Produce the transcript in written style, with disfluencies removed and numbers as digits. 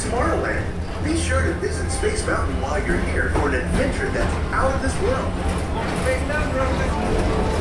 Tomorrowland. Be sure to visit Space Mountain while you're here for an adventure that's out of this world.